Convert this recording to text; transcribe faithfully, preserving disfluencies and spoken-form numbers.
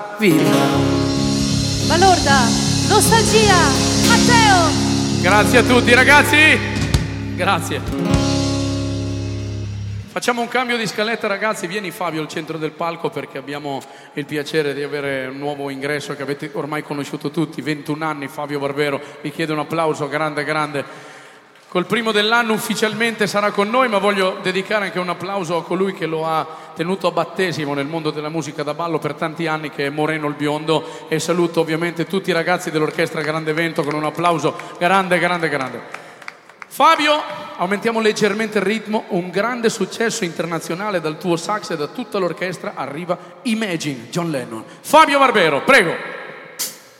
Viva. Balorda, Nostalgia, Matteo. Grazie a tutti ragazzi. Grazie. Facciamo un cambio di scaletta ragazzi. Vieni Fabio al centro del palco perché abbiamo il piacere di avere un nuovo ingresso che avete ormai conosciuto tutti. ventuno anni Fabio Barbero. Vi chiedo un applauso grande grande. Col primo dell'anno ufficialmente sarà con noi, ma voglio dedicare anche un applauso a colui che lo ha tenuto a battesimo nel mondo della musica da ballo per tanti anni, che è Moreno il Biondo, e saluto ovviamente tutti i ragazzi dell'orchestra Grande Vento con un applauso grande, grande, grande. Fabio, aumentiamo leggermente il ritmo, un grande successo internazionale dal tuo sax e da tutta l'orchestra arriva Imagine, John Lennon. Fabio Barbero, prego.